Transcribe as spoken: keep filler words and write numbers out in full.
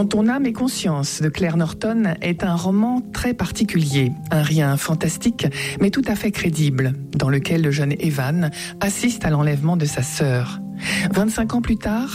En ton âme et conscience de Claire Norton est un roman très particulier, un rien fantastique mais tout à fait crédible, dans lequel le jeune Evan assiste à l'enlèvement de sa sœur. vingt-cinq ans plus tard,